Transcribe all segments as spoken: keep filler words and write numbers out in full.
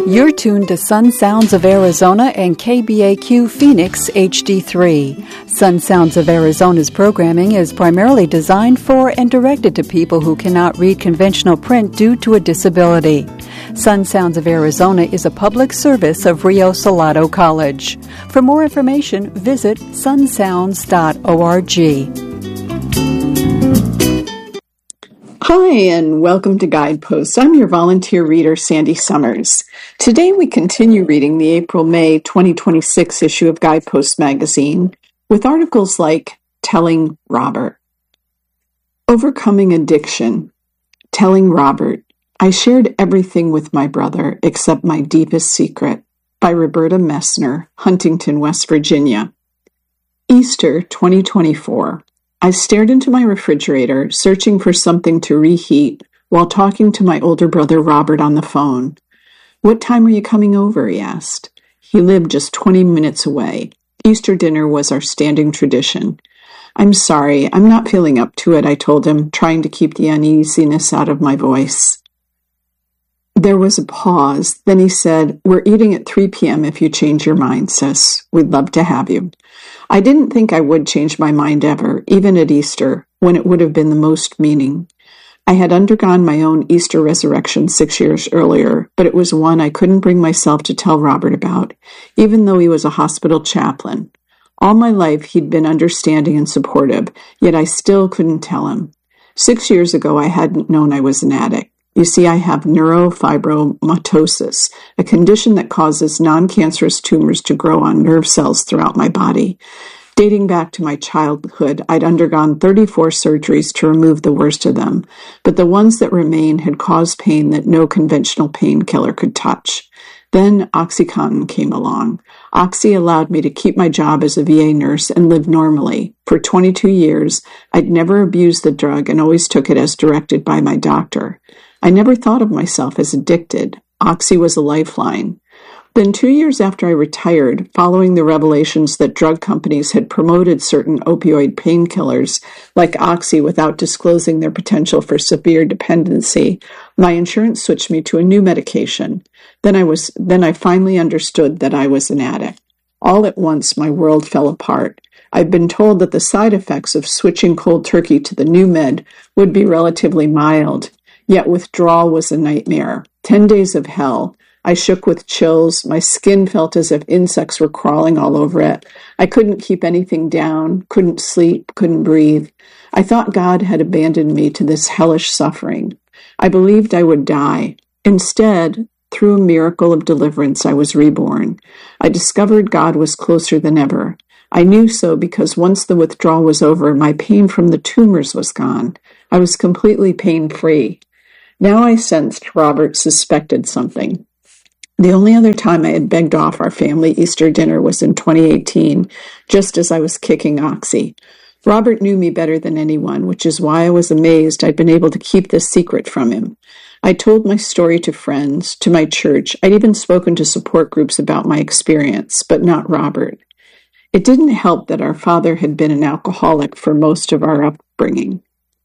You're tuned to Sun Sounds of Arizona and K B A Q Phoenix H D three. Sun Sounds of Arizona's programming is primarily designed for and directed to people who cannot read conventional print due to a disability. Sun Sounds of Arizona is a public service of Rio Salado College. For more information, visit sun sounds dot org. Hi, and welcome to Guideposts. I'm your volunteer reader, Sandy Summers. Today we continue reading the April-May twenty twenty-six issue of Guideposts magazine with articles like Telling Robert. Overcoming Addiction. Telling Robert. I shared everything with my brother except my deepest secret. By Roberta Messner, Huntington, West Virginia. Easter twenty twenty-four. I stared into my refrigerator, searching for something to reheat, while talking to my older brother Robert on the phone. "What time are you coming over?" he asked. He lived just twenty minutes away. Easter dinner was our standing tradition. "I'm sorry, I'm not feeling up to it," I told him, trying to keep the uneasiness out of my voice. There was a pause. Then he said, "We're eating at three p.m. if you change your mind, sis. We'd love to have you." I didn't think I would change my mind ever, even at Easter, when it would have been the most meaning. I had undergone my own Easter resurrection six years earlier, but it was one I couldn't bring myself to tell Robert about, even though he was a hospital chaplain. All my life he'd been understanding and supportive, yet I still couldn't tell him. Six years ago I hadn't known I was an addict. You see, I have neurofibromatosis, a condition that causes non-cancerous tumors to grow on nerve cells throughout my body. Dating back to my childhood, I'd undergone thirty-four surgeries to remove the worst of them, but the ones that remained had caused pain that no conventional painkiller could touch. Then OxyContin came along. Oxy allowed me to keep my job as a V A nurse and live normally. For twenty-two years, I'd never abused the drug and always took it as directed by my doctor. I never thought of myself as addicted. Oxy was a lifeline. Then two years after I retired, following the revelations that drug companies had promoted certain opioid painkillers like Oxy without disclosing their potential for severe dependency, my insurance switched me to a new medication. Then I was, then I finally understood that I was an addict. All at once, my world fell apart. I'd been told that the side effects of switching cold turkey to the new med would be relatively mild. Yet withdrawal was a nightmare. Ten days of hell. I shook with chills. My skin felt as if insects were crawling all over it. I couldn't keep anything down, couldn't sleep, couldn't breathe. I thought God had abandoned me to this hellish suffering. I believed I would die. Instead, through a miracle of deliverance, I was reborn. I discovered God was closer than ever. I knew so because once the withdrawal was over, my pain from the tumors was gone. I was completely pain-free. Now I sensed Robert suspected something. The only other time I had begged off our family Easter dinner was in twenty eighteen, just as I was kicking Oxy. Robert knew me better than anyone, which is why I was amazed I'd been able to keep this secret from him. I told my story to friends, to my church. I'd even spoken to support groups about my experience, but not Robert. It didn't help that our father had been an alcoholic for most of our upbringing.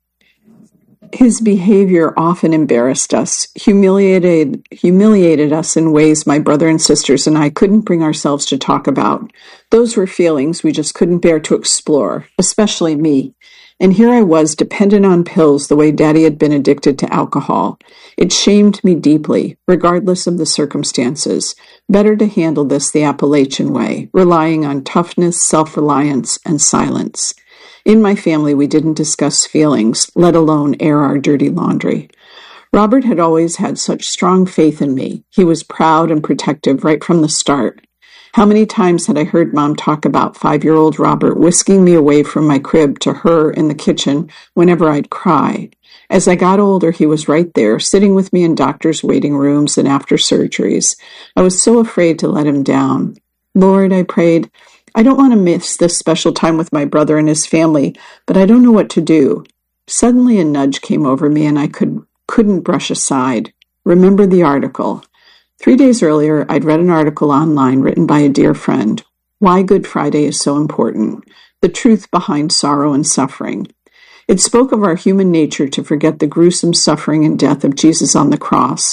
His behavior often embarrassed us, humiliated, humiliated us in ways my brother and sisters and I couldn't bring ourselves to talk about. Those were feelings we just couldn't bear to explore, especially me. And here I was, dependent on pills the way Daddy had been addicted to alcohol. It shamed me deeply, regardless of the circumstances. Better to handle this the Appalachian way, relying on toughness, self-reliance, and silence. In my family, we didn't discuss feelings, let alone air our dirty laundry. Robert had always had such strong faith in me. He was proud and protective right from the start. How many times had I heard Mom talk about five-year-old Robert whisking me away from my crib to her in the kitchen whenever I'd cry? As I got older, he was right there, sitting with me in doctors' waiting rooms and after surgeries. I was so afraid to let him down. Lord, I prayed, I don't want to miss this special time with my brother and his family, but I don't know what to do. Suddenly a nudge came over me and I could, couldn't brush aside. Remember the article. Three days earlier, I'd read an article online written by a dear friend. Why Good Friday is so important. The truth behind sorrow and suffering. It spoke of our human nature to forget the gruesome suffering and death of Jesus on the cross,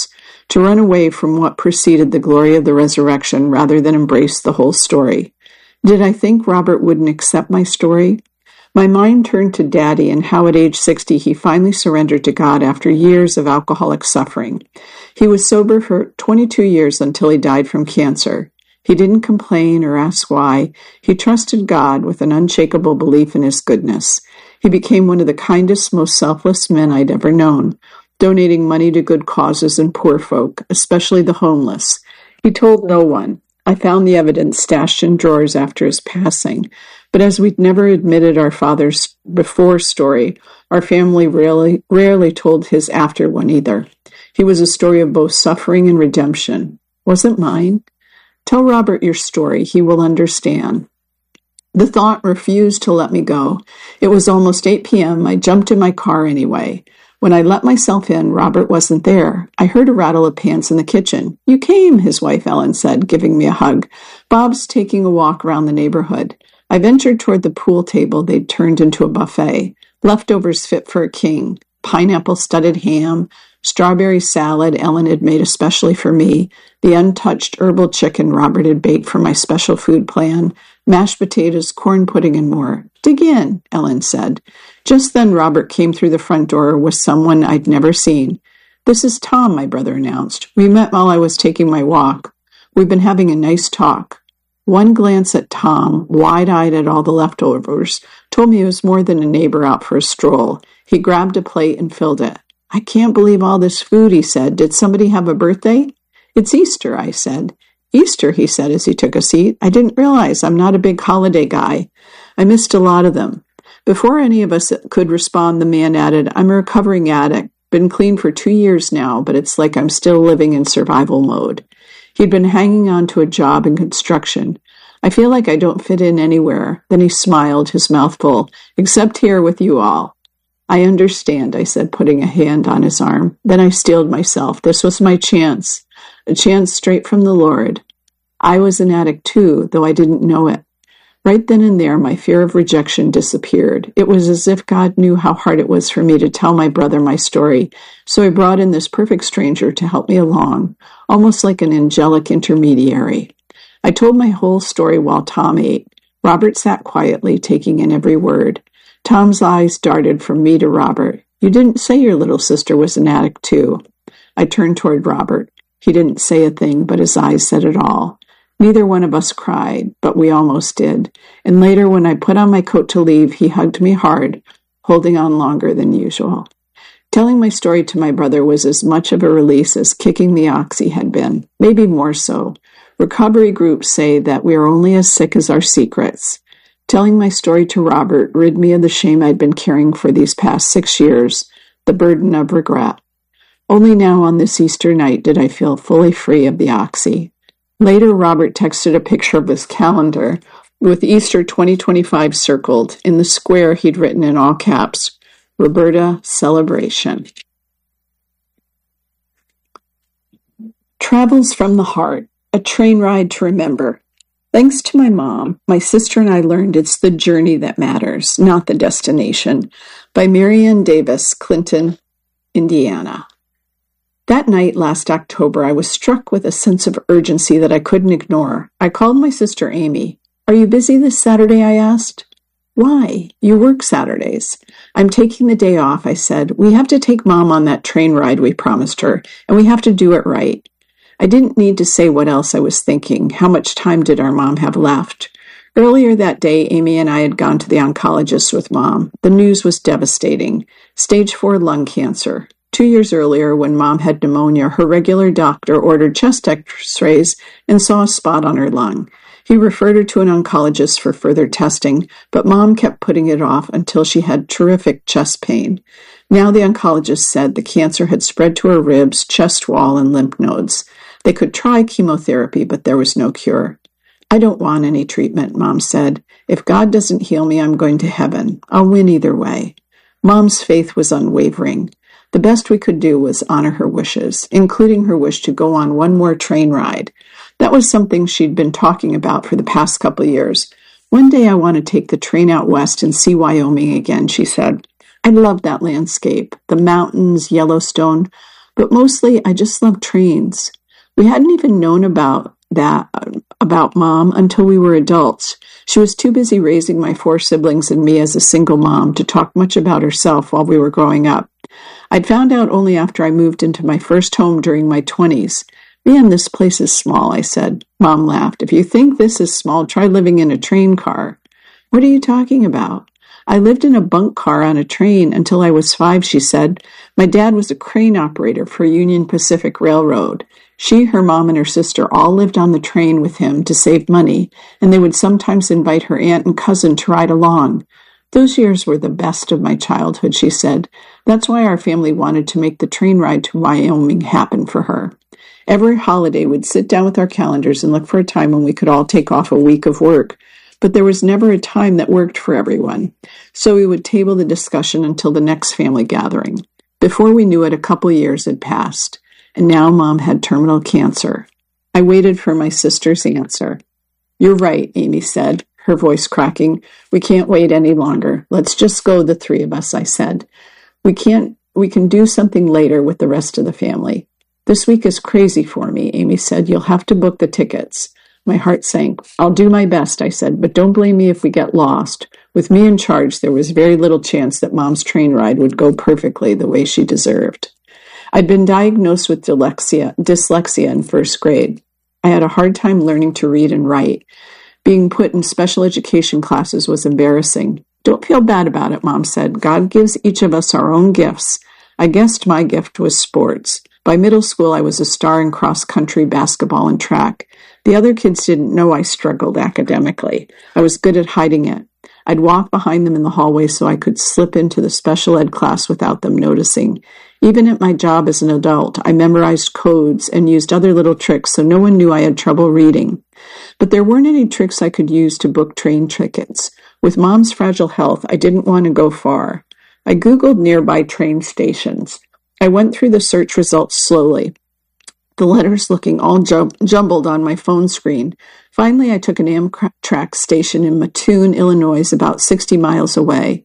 to run away from what preceded the glory of the resurrection rather than embrace the whole story. Did I think Robert wouldn't accept my story? My mind turned to Daddy and how at age sixty he finally surrendered to God after years of alcoholic suffering. He was sober for twenty-two years until he died from cancer. He didn't complain or ask why. He trusted God with an unshakable belief in His goodness. He became one of the kindest, most selfless men I'd ever known, donating money to good causes and poor folk, especially the homeless. He told no one. I found the evidence stashed in drawers after his passing. But as we'd never admitted our father's before story, our family rarely, rarely told his after one either. He was a story of both suffering and redemption. Wasn't mine? Tell Robert your story. He will understand. The thought refused to let me go. It was almost eight p.m. I jumped in my car anyway. When I let myself in, Robert wasn't there. I heard a rattle of pants in the kitchen. You came, his wife Ellen said, giving me a hug. Bob's taking a walk around the neighborhood. I ventured toward the pool table they'd turned into a buffet. Leftovers fit for a king. Pineapple-studded ham, strawberry salad Ellen had made especially for me, the untouched herbal chicken Robert had baked for my special food plan, mashed potatoes, corn pudding, and more. Dig in, Ellen said. Just then Robert came through the front door with someone I'd never seen. This is Tom, my brother announced. We met while I was taking my walk. We've been having a nice talk. One glance at Tom, wide-eyed at all the leftovers, told me he was more than a neighbor out for a stroll. He grabbed a plate and filled it. I can't believe all this food, he said. Did somebody have a birthday? It's Easter, I said. Easter, he said as he took a seat. I didn't realize I'm not a big holiday guy. I missed a lot of them. Before any of us could respond, the man added, I'm a recovering addict. Been clean for two years now, but it's like I'm still living in survival mode. He'd been hanging on to a job in construction. I feel like I don't fit in anywhere. Then he smiled, his mouth full, except here with you all. I understand, I said, putting a hand on his arm. Then I steeled myself. This was my chance, a chance straight from the Lord. I was an addict too, though I didn't know it. Right then and there, my fear of rejection disappeared. It was as if God knew how hard it was for me to tell my brother my story, so he brought in this perfect stranger to help me along, almost like an angelic intermediary. I told my whole story while Tom ate. Robert sat quietly, taking in every word. Tom's eyes darted from me to Robert. You didn't say your little sister was an addict too. I turned toward Robert. He didn't say a thing, but his eyes said it all. Neither one of us cried, but we almost did. And later, when I put on my coat to leave, he hugged me hard, holding on longer than usual. Telling my story to my brother was as much of a release as kicking the oxy had been, maybe more so. Recovery groups say that we are only as sick as our secrets. Telling my story to Robert rid me of the shame I'd been carrying for these past six years, the burden of regret. Only now on this Easter night did I feel fully free of the oxy. Later, Robert texted a picture of his calendar with Easter twenty twenty-five circled. In the square, he'd written in all caps, Roberta Celebration. Travels from the Heart, a train ride to remember. Thanks to my mom, my sister and I learned it's the journey that matters, not the destination. By Marianne Davis, Clinton, Indiana. That night last October, I was struck with a sense of urgency that I couldn't ignore. I called my sister Amy. Are you busy this Saturday? I asked. Why? You work Saturdays. I'm taking the day off, I said. We have to take Mom on that train ride we promised her, and we have to do it right. I didn't need to say what else I was thinking. How much time did our mom have left? Earlier that day, Amy and I had gone to the oncologist with Mom. The news was devastating. Stage four lung cancer. Two years earlier, when Mom had pneumonia, her regular doctor ordered chest x-rays and saw a spot on her lung. He referred her to an oncologist for further testing, but Mom kept putting it off until she had terrific chest pain. Now the oncologist said the cancer had spread to her ribs, chest wall, and lymph nodes. They could try chemotherapy, but there was no cure. I don't want any treatment, Mom said. If God doesn't heal me, I'm going to heaven. I'll win either way. Mom's faith was unwavering. The best we could do was honor her wishes, including her wish to go on one more train ride. That was something she'd been talking about for the past couple of years. One day I want to take the train out west and see Wyoming again, she said. I love that landscape, the mountains, Yellowstone. But mostly, I just love trains. We hadn't even known about that, about Mom, until we were adults. She was too busy raising my four siblings and me as a single mom to talk much about herself while we were growing up. I'd found out only after I moved into my first home during my twenties. Man, this place is small, I said. Mom laughed. If you think this is small, try living in a train car. What are you talking about? I lived in a bunk car on a train until I was five, she said. My dad was a crane operator for Union Pacific Railroad. She, her mom, and her sister all lived on the train with him to save money, and they would sometimes invite her aunt and cousin to ride along. Those years were the best of my childhood, she said. That's why our family wanted to make the train ride to Wyoming happen for her. Every holiday, we'd sit down with our calendars and look for a time when we could all take off a week of work. But there was never a time that worked for everyone. So we would table the discussion until the next family gathering. Before we knew it, a couple years had passed, and now Mom had terminal cancer. I waited for my sister's answer. You're right, Amy said, her voice cracking. We can't wait any longer. Let's just go, the three of us, I said. We can't, we can do something later with the rest of the family. This week is crazy for me, Amy said. You'll have to book the tickets. My heart sank. I'll do my best, I said, but don't blame me if we get lost. With me in charge, there was very little chance that Mom's train ride would go perfectly the way she deserved. I'd been diagnosed with dyslexia, dyslexia in first grade. I had a hard time learning to read and write. Being put in special education classes was embarrassing. Don't feel bad about it, Mom said. God gives each of us our own gifts. I guessed my gift was sports. By middle school, I was a star in cross-country, basketball, and track. The other kids didn't know I struggled academically. I was good at hiding it. I'd walk behind them in the hallway so I could slip into the special ed class without them noticing. Even at my job as an adult, I memorized codes and used other little tricks so no one knew I had trouble reading. But there weren't any tricks I could use to book train tickets. With Mom's fragile health, I didn't want to go far. I Googled nearby train stations. I went through the search results slowly, the letters looking all jum- jumbled on my phone screen. Finally, I took an Amtrak station in Mattoon, Illinois, about sixty miles away.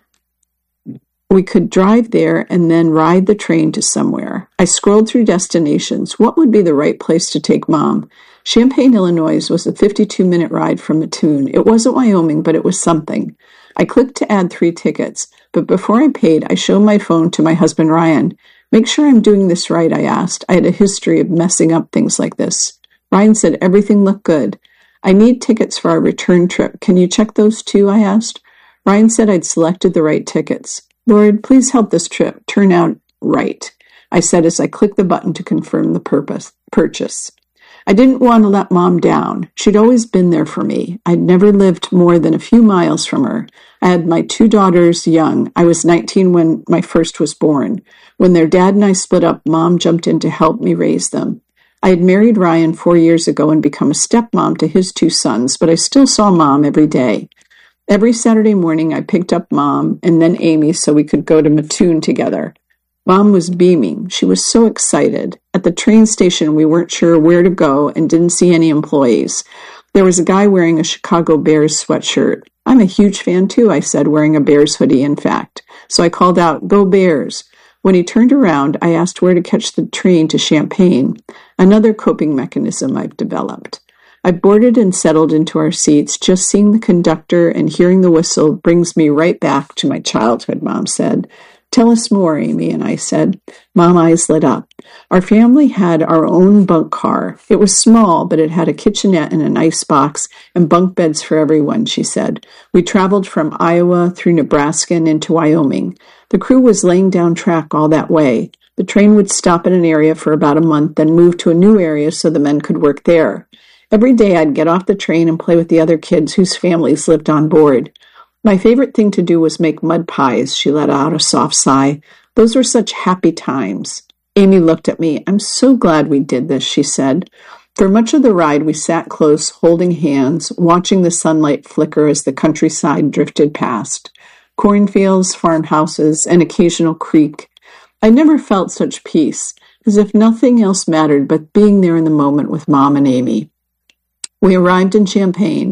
We could drive there and then ride the train to somewhere. I scrolled through destinations. What would be the right place to take Mom? Champaign, Illinois was a fifty-two minute ride from Mattoon. It wasn't Wyoming, but it was something. I clicked to add three tickets, but before I paid, I showed my phone to my husband, Ryan. Make sure I'm doing this right, I asked. I had a history of messing up things like this. Ryan said everything looked good. I need tickets for our return trip. Can you check those too, I asked. Ryan said I'd selected the right tickets. Lord, please help this trip turn out right, I said as I clicked the button to confirm the purpose, purchase. I didn't want to let Mom down. She'd always been there for me. I'd never lived more than a few miles from her. I had my two daughters young. I was nineteen when my first was born. When their dad and I split up, Mom jumped in to help me raise them. I had married Ryan four years ago and become a stepmom to his two sons, but I still saw Mom every day. Every Saturday morning, I picked up Mom and then Amy so we could go to Mattoon together. Mom was beaming. She was so excited. At the train station, we weren't sure where to go and didn't see any employees. There was a guy wearing a Chicago Bears sweatshirt. I'm a huge fan too, I said, wearing a Bears hoodie, in fact. So I called out, "Go Bears." When he turned around, I asked where to catch the train to Champaign, another coping mechanism I've developed. I boarded and settled into our seats. Just seeing the conductor and hearing the whistle brings me right back to my childhood, Mom said. Tell us more, Amy, and I said. Mom eyes lit up. Our family had our own bunk car. It was small, but it had a kitchenette and an ice box and bunk beds for everyone, she said. We traveled from Iowa through Nebraska and into Wyoming. The crew was laying down track all that way. The train would stop in an area for about a month, then move to a new area so the men could work there. Every day I'd get off the train and play with the other kids whose families lived on board. My favorite thing to do was make mud pies, she let out a soft sigh. Those were such happy times. Amy looked at me. I'm so glad we did this, she said. For much of the ride, we sat close, holding hands, watching the sunlight flicker as the countryside drifted past. Cornfields, farmhouses, an occasional creek. I never felt such peace, as if nothing else mattered but being there in the moment with Mom and Amy. We arrived in Champaign.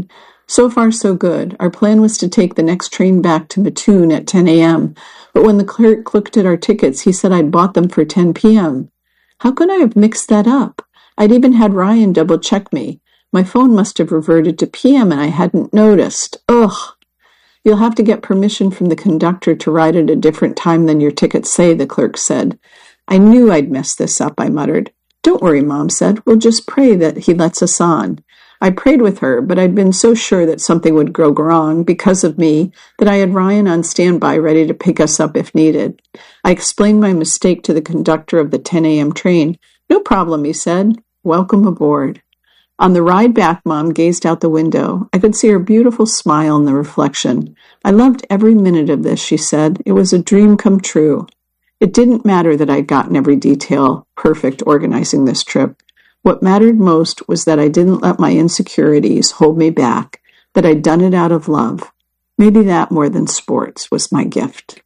So far, so good. Our plan was to take the next train back to Mattoon at ten a.m., but when the clerk looked at our tickets, he said I'd bought them for ten p.m. How could I have mixed that up? I'd even had Ryan double-check me. My phone must have reverted to P M and I hadn't noticed. Ugh! You'll have to get permission from the conductor to ride at a different time than your tickets say, the clerk said. I knew I'd messed this up, I muttered. Don't worry, Mom said. We'll just pray that he lets us on. I prayed with her, but I'd been so sure that something would go wrong because of me that I had Ryan on standby ready to pick us up if needed. I explained my mistake to the conductor of the ten a.m. train. No problem, he said. Welcome aboard. On the ride back, Mom gazed out the window. I could see her beautiful smile in the reflection. I loved every minute of this, she said. It was a dream come true. It didn't matter that I'd gotten every detail perfect organizing this trip. What mattered most was that I didn't let my insecurities hold me back, that I'd done it out of love. Maybe that more than sports was my gift.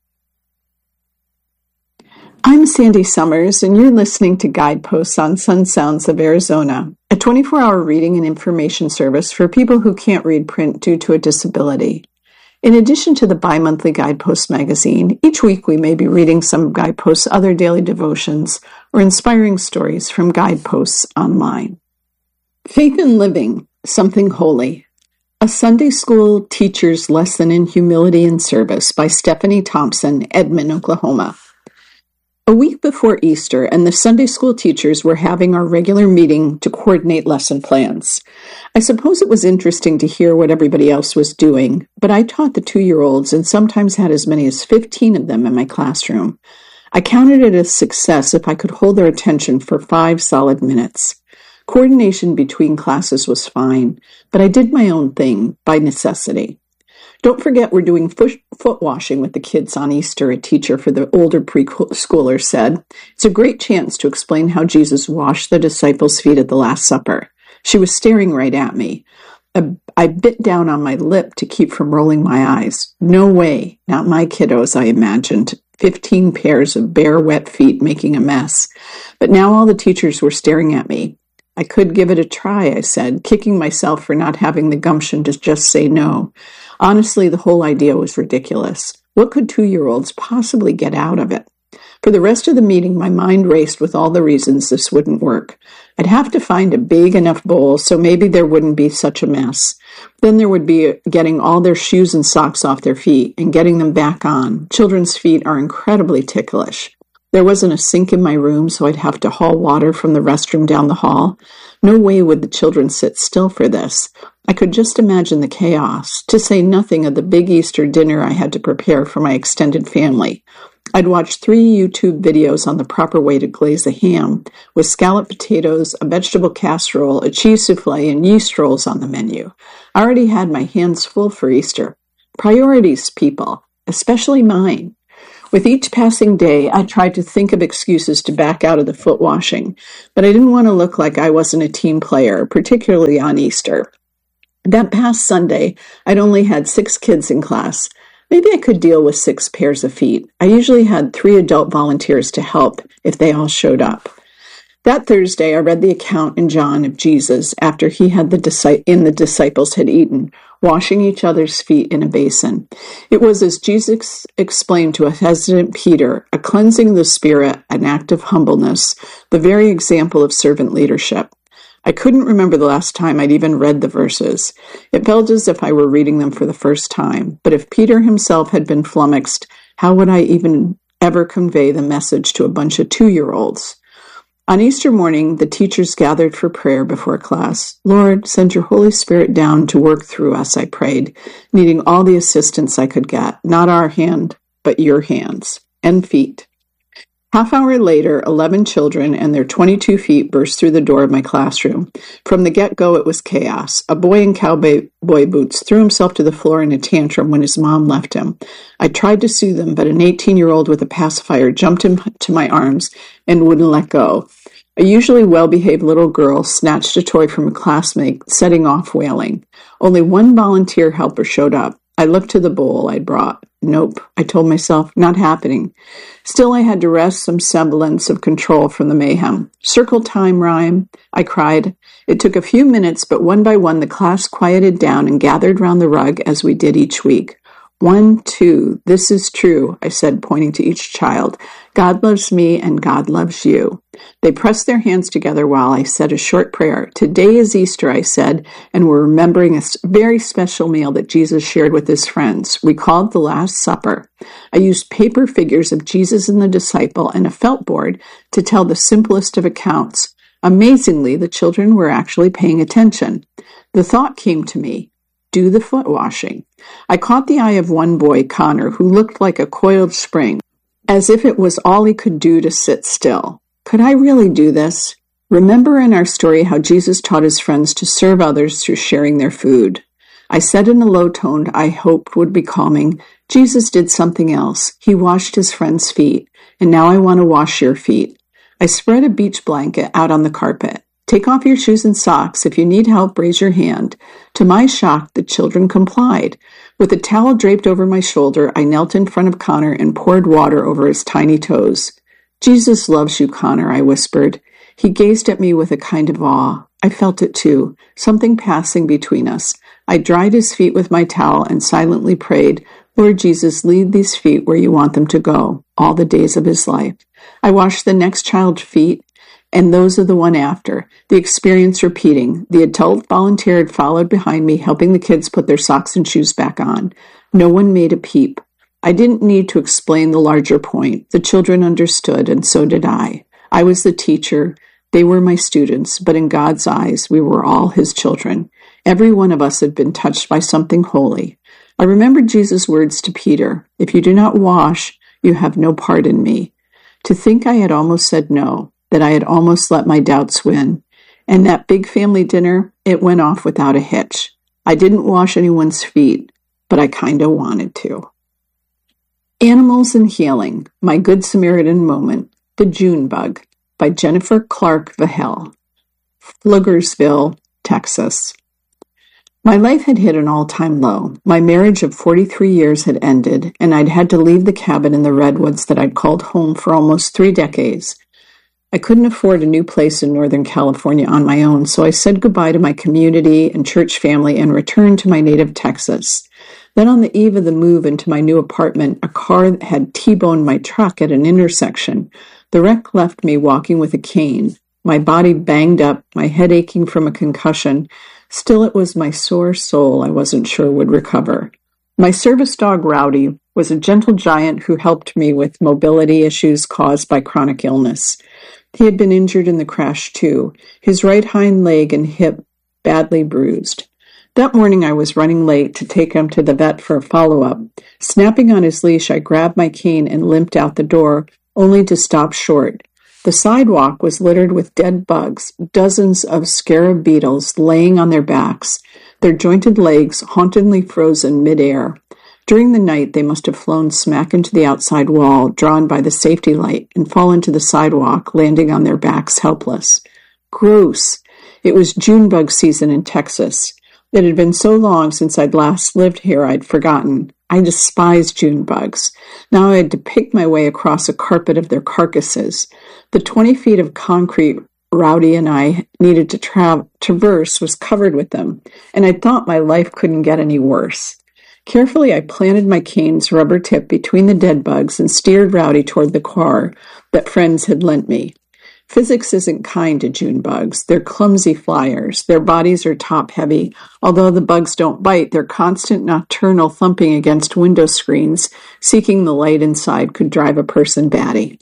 I'm Sandy Summers, and you're listening to Guideposts on Sun Sounds of Arizona, a twenty-four hour reading and information service for people who can't read print due to a disability. In addition to the bi-monthly Guidepost magazine, each week we may be reading some of Guideposts' other daily devotions or inspiring stories from Guideposts online. Faith in Living, Something Holy. A Sunday School Teacher's Lesson in Humility and Service by Stephanie Thompson, Edmond, Oklahoma. A week before Easter, and the Sunday school teachers were having our regular meeting to coordinate lesson plans. I suppose it was interesting to hear what everybody else was doing, but I taught the two-year-olds and sometimes had as many as fifteen of them in my classroom. I counted it a success if I could hold their attention for five solid minutes. Coordination between classes was fine, but I did my own thing by necessity. Don't forget we're doing foot, foot washing with the kids on Easter, a teacher for the older preschoolers said. It's a great chance to explain how Jesus washed the disciples' feet at the Last Supper. She was staring right at me. I, I bit down on my lip to keep from rolling my eyes. No way, not my kiddos, I imagined. Fifteen pairs of bare, wet feet making a mess. But now all the teachers were staring at me. I could give it a try, I said, kicking myself for not having the gumption to just say no. Honestly, the whole idea was ridiculous. What could two-year-olds possibly get out of it? For the rest of the meeting, my mind raced with all the reasons this wouldn't work. I'd have to find a big enough bowl so maybe there wouldn't be such a mess. Then there would be getting all their shoes and socks off their feet and getting them back on. Children's feet are incredibly ticklish. There wasn't a sink in my room, so I'd have to haul water from the restroom down the hall. No way would the children sit still for this. I could just imagine the chaos, to say nothing of the big Easter dinner I had to prepare for my extended family. I'd watched three YouTube videos on the proper way to glaze a ham, with scalloped potatoes, a vegetable casserole, a cheese souffle, and yeast rolls on the menu. I already had my hands full for Easter. Priorities, people, especially mine. With each passing day, I tried to think of excuses to back out of the foot washing, but I didn't want to look like I wasn't a team player, particularly on Easter. That past Sunday, I'd only had six kids in class. Maybe I could deal with six pairs of feet. I usually had three adult volunteers to help if they all showed up. That Thursday, I read the account in John of Jesus after he had the disci- in the disciples had eaten, washing each other's feet in a basin. It was, as Jesus explained to a hesitant Peter, a cleansing of the spirit, an act of humbleness, the very example of servant leadership. I couldn't remember the last time I'd even read the verses. It felt as if I were reading them for the first time, but if Peter himself had been flummoxed, how would I even ever convey the message to a bunch of two-year-olds? On Easter morning, the teachers gathered for prayer before class. Lord, send your Holy Spirit down to work through us, I prayed, needing all the assistance I could get, not our hand, but your hands and feet. Half hour later, eleven children and their twenty-two feet burst through the door of my classroom. From the get-go, it was chaos. A boy in cowboy boots threw himself to the floor in a tantrum when his mom left him. I tried to soothe him, but an eighteen-year-old with a pacifier jumped into my arms and wouldn't let go. A usually well-behaved little girl snatched a toy from a classmate, setting off wailing. Only one volunteer helper showed up. I looked to the bowl I'd brought. Nope, I told myself, not happening. Still, I had to wrest some semblance of control from the mayhem. Circle time, rhyme, I cried. It took a few minutes, but one by one the class quieted down and gathered round the rug as we did each week. One, two, this is true, I said, pointing to each child. God loves me and God loves you. They pressed their hands together while I said a short prayer. Today is Easter, I said, and we're remembering a very special meal that Jesus shared with his friends. We called the Last Supper. I used paper figures of Jesus and the disciple and a felt board to tell the simplest of accounts. Amazingly, the children were actually paying attention. The thought came to me. Do the foot washing. I caught the eye of one boy, Connor, who looked like a coiled spring, as if it was all he could do to sit still. Could I really do this? Remember in our story how Jesus taught his friends to serve others through sharing their food. I said in a low tone I hoped would be calming, Jesus did something else. He washed his friends' feet, and now I want to wash your feet. I spread a beach blanket out on the carpet. Take off your shoes and socks. If you need help, raise your hand. To my shock, the children complied. With a towel draped over my shoulder, I knelt in front of Connor and poured water over his tiny toes. Jesus loves you, Connor, I whispered. He gazed at me with a kind of awe. I felt it too, something passing between us. I dried his feet with my towel and silently prayed, Lord Jesus, lead these feet where you want them to go, all the days of his life. I washed the next child's feet, and those of the one after, the experience repeating. The adult volunteered followed behind me, helping the kids put their socks and shoes back on. No one made a peep. I didn't need to explain the larger point. The children understood, and so did I. I was the teacher. They were my students, but in God's eyes, we were all his children. Every one of us had been touched by something holy. I remembered Jesus' words to Peter, if you do not wash, you have no part in me. To think I had almost said no, that I had almost let my doubts win. And that big family dinner, it went off without a hitch. I didn't wash anyone's feet, but I kinda wanted to. Animals and Healing, My Good Samaritan Moment, The June Bug, by Jennifer Clark Vahel, Pflugersville, Texas. My life had hit an all-time low. My marriage of forty-three years had ended, and I'd had to leave the cabin in the redwoods that I'd called home for almost three decades. I couldn't afford a new place in Northern California on my own, so I said goodbye to my community and church family and returned to my native Texas. Then on the eve of the move into my new apartment, a car had T-boned my truck at an intersection. The wreck left me walking with a cane, my body banged up, my head aching from a concussion. Still, it was my sore soul I wasn't sure would recover. My service dog, Rowdy, was a gentle giant who helped me with mobility issues caused by chronic illness. He had been injured in the crash, too, his right hind leg and hip badly bruised. That morning I was running late to take him to the vet for a follow-up. Snapping on his leash, I grabbed my cane and limped out the door, only to stop short. The sidewalk was littered with dead bugs, dozens of scarab beetles laying on their backs, their jointed legs hauntingly frozen mid-air. During the night, they must have flown smack into the outside wall, drawn by the safety light, and fallen to the sidewalk, landing on their backs helpless. Gross! It was June bug season in Texas. It had been so long since I'd last lived here I'd forgotten. I despised June bugs. Now I had to pick my way across a carpet of their carcasses. The twenty feet of concrete Rowdy and I needed to tra- traverse was covered with them, and I thought my life couldn't get any worse. Carefully, I planted my cane's rubber tip between the dead bugs and steered Rowdy toward the car that friends had lent me. Physics isn't kind to June bugs. They're clumsy flyers. Their bodies are top-heavy. Although the bugs don't bite, their constant nocturnal thumping against window screens, seeking the light inside, could drive a person batty.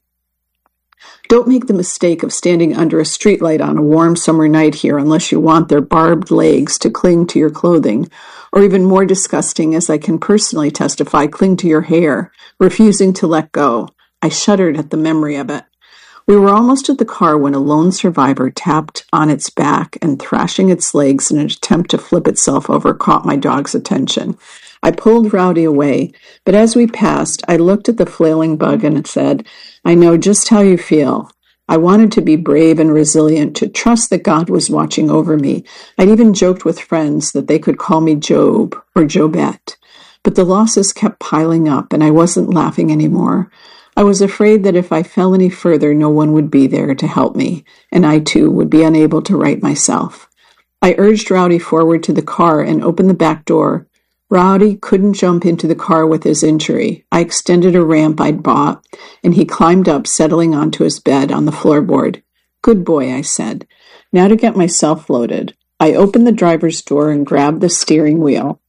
Don't make the mistake of standing under a streetlight on a warm summer night here unless you want their barbed legs to cling to your clothing, or even more disgusting, as I can personally testify, cling to your hair, refusing to let go. I shuddered at the memory of it. We were almost at the car when a lone survivor tapped on its back and, thrashing its legs in an attempt to flip itself over, caught my dog's attention. I pulled Rowdy away, but as we passed, I looked at the flailing bug and said, I know just how you feel. I wanted to be brave and resilient, to trust that God was watching over me. I'd even joked with friends that they could call me Job or Jobette. but the losses kept piling up, and I wasn't laughing anymore. I was afraid that if I fell any further, no one would be there to help me, and I, too, would be unable to right myself. I urged Rowdy forward to the car and opened the back door. Rowdy couldn't jump into the car with his injury. I extended a ramp I'd bought, and he climbed up, settling onto his bed on the floorboard. "Good boy," I said. Now to get myself loaded. I opened the driver's door and grabbed the steering wheel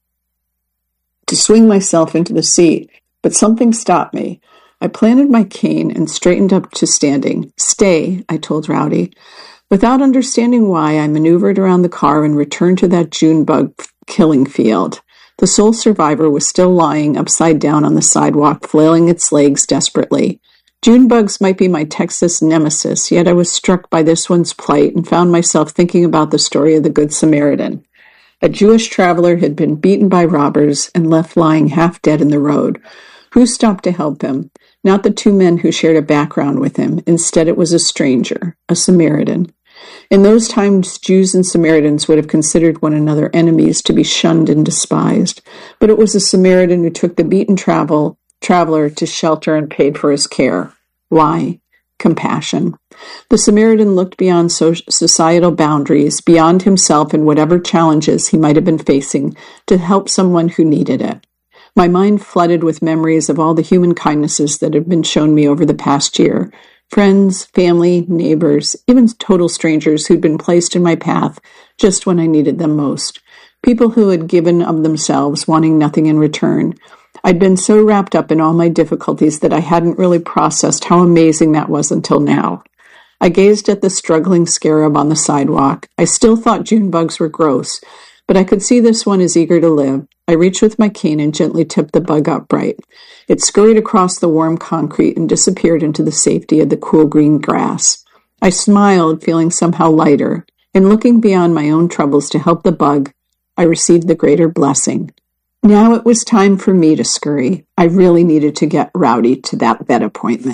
to swing myself into the seat, but something stopped me. I planted my cane and straightened up to standing. "Stay," I told Rowdy. Without understanding why, I maneuvered around the car and returned to that June bug killing field. The sole survivor was still lying upside down on the sidewalk, flailing its legs desperately. June bugs might be my Texas nemesis, yet I was struck by this one's plight and found myself thinking about the story of the Good Samaritan. A Jewish traveler had been beaten by robbers and left lying half dead in the road. Who stopped to help him? Not the two men who shared a background with him. Instead, it was a stranger, a Samaritan. In those times, Jews and Samaritans would have considered one another enemies, to be shunned and despised. But it was a Samaritan who took the beaten travel, traveler to shelter and paid for his care. Why? Compassion. The Samaritan looked beyond so- societal boundaries, beyond himself and whatever challenges he might have been facing, to help someone who needed it. My mind flooded with memories of all the human kindnesses that had been shown me over the past year. Friends, family, neighbors, even total strangers who'd been placed in my path just when I needed them most. People who had given of themselves, wanting nothing in return. I'd been so wrapped up in all my difficulties that I hadn't really processed how amazing that was until now. I gazed at the struggling scarab on the sidewalk. I still thought June bugs were gross, but I could see this one is eager to live. I reached with my cane and gently tipped the bug upright. It scurried across the warm concrete and disappeared into the safety of the cool green grass. I smiled, feeling somehow lighter, and looking beyond my own troubles to help the bug, I received the greater blessing. Now it was time for me to scurry. I really needed to get Rowdy to that vet appointment.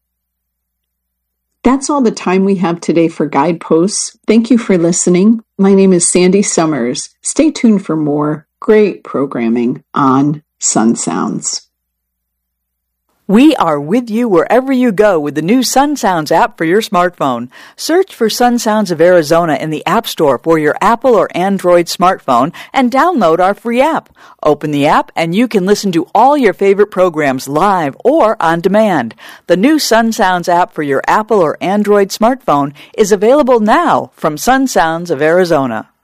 That's all the time we have today for Guideposts. Thank you for listening. My name is Sandy Summers. Stay tuned for more great programming on Sun Sounds. We are with you wherever you go with the new Sun Sounds app for your smartphone. Search for Sun Sounds of Arizona in the App Store for your Apple or Android smartphone and download our free app. Open the app and you can listen to all your favorite programs live or on demand. The new Sun Sounds app for your Apple or Android smartphone is available now from Sun Sounds of Arizona.